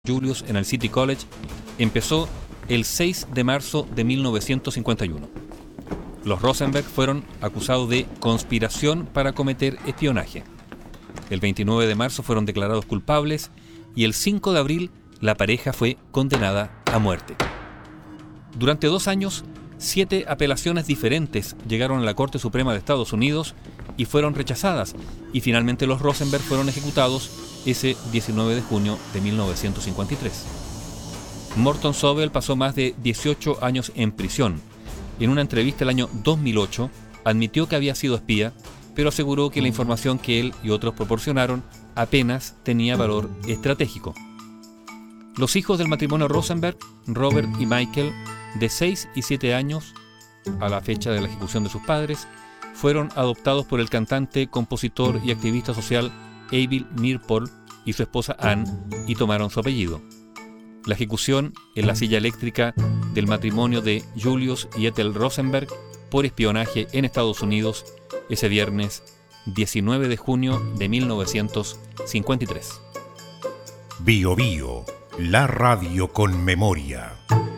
Julius en el City College empezó el 6 de marzo de 1951. Los Rosenberg fueron acusados de conspiración para cometer espionaje. El 29 de marzo fueron declarados culpables y el 5 de abril la pareja fue condenada a muerte. Durante 2 años, 7 apelaciones diferentes llegaron a la Corte Suprema de Estados Unidos y fueron rechazadas, y finalmente los Rosenberg fueron ejecutados ese 19 de junio de 1953. Morton Sobel pasó más de 18 años en prisión. En una entrevista el año 2008 admitió que había sido espía, pero aseguró que la información que él y otros proporcionaron apenas tenía valor estratégico. Los hijos del matrimonio Rosenberg, Robert y Michael, de 6 y 7 años, a la fecha de la ejecución de sus padres, fueron adoptados por el cantante, compositor y activista social Abel Meeropol y su esposa Ann, y tomaron su apellido. La ejecución en la silla eléctrica del matrimonio de Julius y Ethel Rosenberg por espionaje en Estados Unidos ese viernes 19 de junio de 1953. Bio Bio, la radio con memoria.